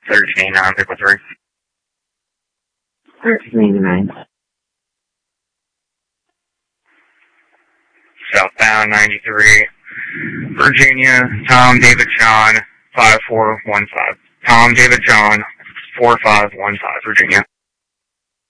1389, pick with 3. 1389. Southbound 93, Virginia, Tom David John, 5415. Tom David John, 4515, Virginia.